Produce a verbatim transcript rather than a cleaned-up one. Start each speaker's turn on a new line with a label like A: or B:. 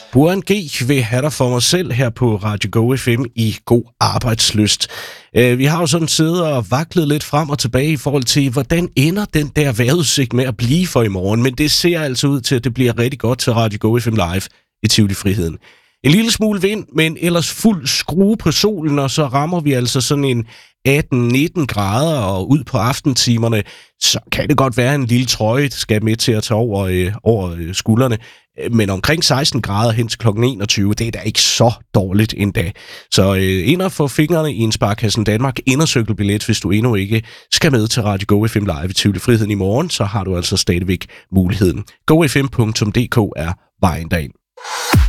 A: Buren G vil have dig for mig selv her på Radio Go F M i God Arbejdslyst. Vi har jo sådan siddet og vaklet lidt frem og tilbage i forhold til, hvordan ender den der vejrudsigt med at blive for i morgen. Men det ser altså ud til, at det bliver rigtig godt til Radio Go F M Live i Tivoli Friheden. En lille smule vind, men ellers fuld skrue på solen, og så rammer vi altså sådan en atten nitten grader, og ud på aftentimerne, så kan det godt være en lille trøje, skal med til at tage over, øh, over øh, skuldrene. Men omkring seksten grader hen til klokken enogtyve, det er da ikke så dårligt endda. Så øh, ind og få fingrene i en Sparkassen Danmark indercykelbillet, hvis du endnu ikke skal med til Radio Go F M Live i Tivoli Friheden i morgen, så har du altså stadigvæk muligheden. go f m punktum d k er vejen derind.